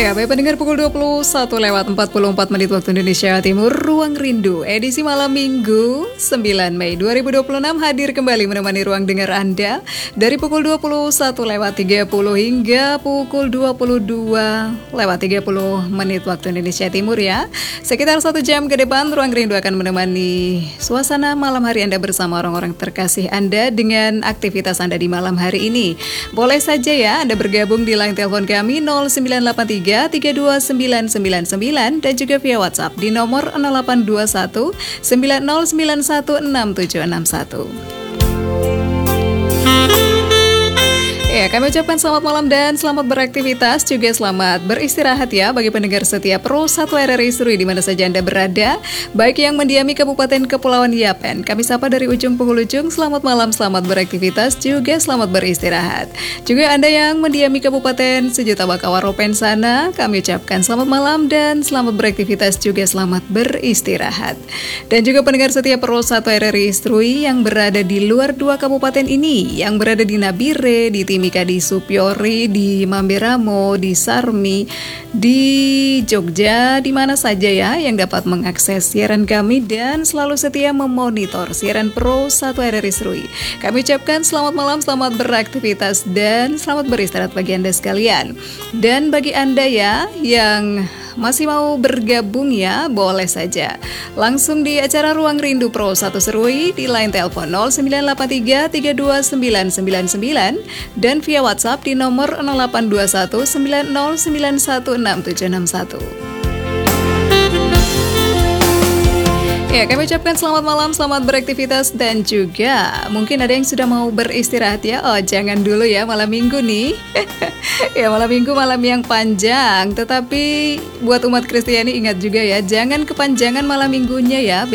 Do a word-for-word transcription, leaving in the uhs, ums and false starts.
Ya, baik pendengar, pukul dua puluh satu lewat empat puluh empat menit waktu Indonesia Timur, Ruang Rindu, edisi malam Minggu sembilan Mei dua ribu dua puluh enam hadir kembali menemani ruang dengar Anda dari pukul dua puluh satu lewat tiga puluh hingga pukul dua puluh dua lewat tiga puluh menit waktu Indonesia Timur ya. Sekitar satu jam ke depan, Ruang Rindu akan menemani suasana malam hari Anda bersama orang-orang terkasih Anda dengan aktivitas Anda di malam hari ini. Boleh saja ya Anda bergabung di line telepon kami nol sembilan delapan tiga tiga dua sembilan sembilan sembilan dan juga via WhatsApp di nomor nol delapan dua satu sembilan nol sembilan satu enam tujuh enam satu. Ya, kami ucapkan selamat malam dan selamat beraktivitas, juga selamat beristirahat ya bagi pendengar setia Pro satu R R I Serui di mana saja Anda berada, baik yang mendiami Kabupaten Kepulauan Yapen. Kami sapa dari ujung penghulu ujung, selamat malam, selamat beraktivitas, juga selamat beristirahat. Juga Anda yang mendiami Kabupaten Sejuta Bakawaropen sana, kami ucapkan selamat malam dan selamat beraktivitas, juga selamat beristirahat. Dan juga pendengar setia Pro satu R R I Serui yang berada di luar dua kabupaten ini, yang berada di Nabire, di Timika, di Supiori, di Mamberamo, di Sarmi, di Jogja, di mana saja ya yang dapat mengakses siaran kami dan selalu setia memonitor siaran Pro satu R R I Serui. Kami ucapkan selamat malam, selamat beraktivitas dan selamat beristirahat bagi Anda sekalian. Dan bagi Anda ya yang masih mau bergabung ya, boleh saja langsung di acara Ruang Rindu Pro satu Serui di line telepon nol sembilan delapan tiga tiga dua sembilan sembilan sembilan dan via WhatsApp di nomor nol delapan dua satu sembilan nol sembilan satu enam tujuh enam satu. Ya, kami ucapkan selamat malam, selamat beraktivitas dan juga mungkin ada yang sudah mau beristirahat ya. Oh, jangan dulu ya, malam minggu nih. Ya, malam minggu malam yang panjang. Tetapi buat umat Kristiani ingat juga ya, jangan kepanjangan malam minggunya ya.